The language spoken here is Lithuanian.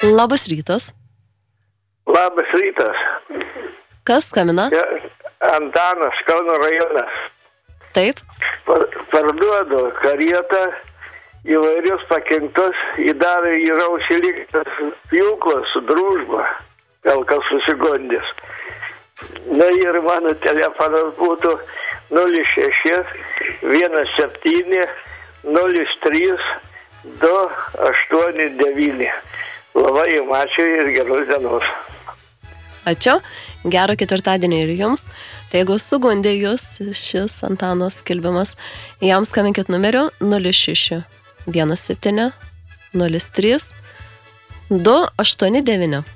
Labas rytas. Labas rytas. Kas skambina? Antanas, Kauno rajonas. Taip. Parduodu karietą, įvairius pakenktus, įdavė į rausį liktas pjūklas su družba, gal kas susigondės. Na ir mano telefonas būtų 06 17 03 289. Labai jums ačiū ir geros dienos. Ačiū, gero ketvirtadienio ir jums. Tai jeigu sugundė jūs šis Antano skelbimas, jam skambinkit numeriu 06 17 03 289.